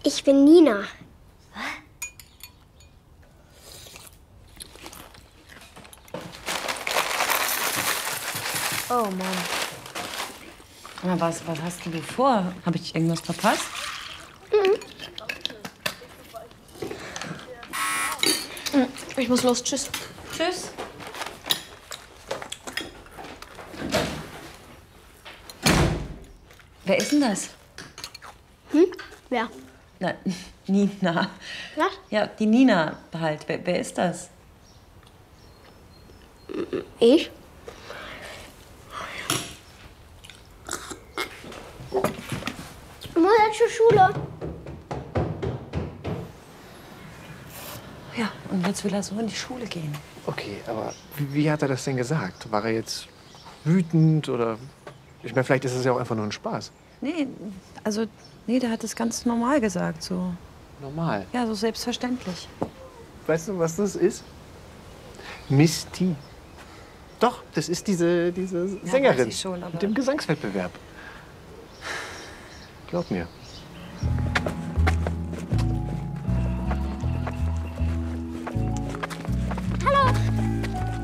Ich bin Nina. Oh Mann. Na, was hast du vor? Habe ich irgendwas verpasst? Ich muss los. Tschüss. Tschüss. Wer ist denn das? Wer? Na, Nina. Was? Ja, die Nina halt. Wer ist das? Ich? Ich muss jetzt zur Schule. Ja, und jetzt will er so in die Schule gehen. Okay, aber wie hat er das denn gesagt? War er jetzt wütend oder... Ich meine, vielleicht ist es ja auch einfach nur ein Spaß. Nee, also, nee, der hat es ganz normal gesagt, so. Normal. Ja, so selbstverständlich. Weißt du, was das ist? Miss T. Doch, das ist diese Sängerin weiß ich schon, aber- mit dem Gesangswettbewerb. Glaub mir.